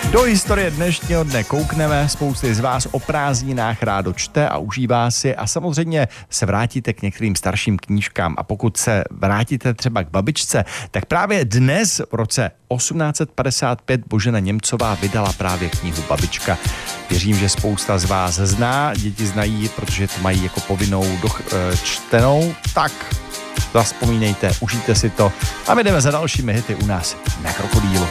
Do historie dnešního dne koukneme, spousty z vás o prázdninách rádo čte a užívá si a samozřejmě se vrátíte k některým starším knížkám a pokud se vrátíte třeba k babičce, tak právě dnes v roce 1855 Božena Němcová vydala právě knihu Babička. Věřím, že spousta z vás zná, děti znají, protože to mají jako povinnou čtenou, tak zavzpomínejte, užijte si to a my jdeme za dalšími hity u nás na Krokodýlu.